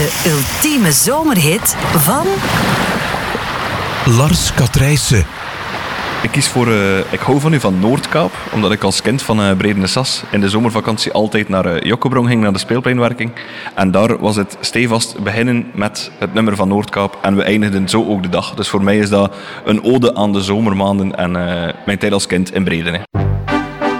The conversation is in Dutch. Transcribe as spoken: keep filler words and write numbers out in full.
De ultieme zomerhit van... Lars Katrijsse. Ik kies voor uh, Ik hou van u van Noordkaap, omdat ik als kind van uh, Bredene-Sas in de zomervakantie altijd naar uh, Jokkebrong ging, naar de speelpleinwerking. En daar was het stevast beginnen met het nummer van Noordkaap en we eindigden zo ook de dag. Dus voor mij is dat een ode aan de zomermaanden en uh, mijn tijd als kind in Bredene.